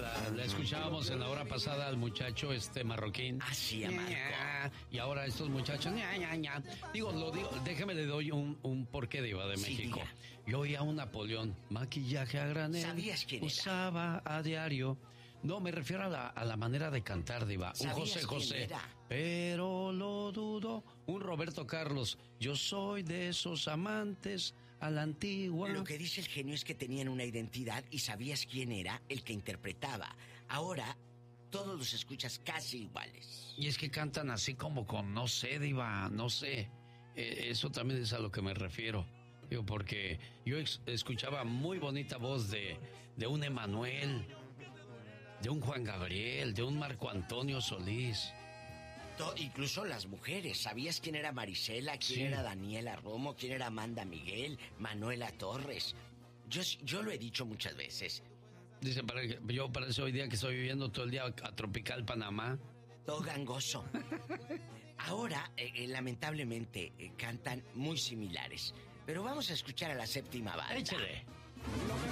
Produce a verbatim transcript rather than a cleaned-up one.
la, la escuchábamos en la hora pasada al muchacho este marroquín. Así a Marco. Y ahora estos muchachos, ña, ña, ña. Digo, lo digo, déjeme le doy un, un porqué diva de Sí, México. diga. Yo oía a un Napoleón, maquillaje a granel. ¿Sabías quién era? Usaba a diario. No, me refiero a la, a la manera de cantar, diva. Un ¿Sabías José quién José. era? Pero lo dudo. Un Roberto Carlos. Yo soy de esos amantes a la antigua. Lo que dice el genio es que tenían una identidad y sabías quién era el que interpretaba. Ahora, todos los escuchas casi iguales. Y es que cantan así como con, no sé, diva, no sé. Eh, eso también es a lo que me refiero. Digo, porque yo ex- escuchaba muy bonita voz de, de un Emanuel, de un Juan Gabriel, de un Marco Antonio Solís. To- incluso las mujeres. ¿Sabías quién era Marisela? ¿Quién Sí. era Daniela Romo? ¿Quién era Amanda Miguel? Manuela Torres. Yo, yo lo he dicho muchas veces. Dice, para que, yo parece hoy día que estoy viviendo todo el día a Tropical Panamá. Todo gangoso. Ahora, eh, eh, lamentablemente, eh, cantan muy similares. Pero vamos a escuchar a la séptima banda. Échale.